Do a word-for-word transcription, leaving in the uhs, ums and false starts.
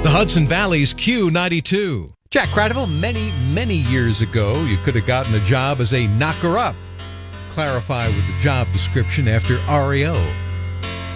The Hudson Valley's Q ninety-two. Jack Cradiville, many, many years ago, you could have gotten a job as a knocker-up. Clarify with the job description after R E O.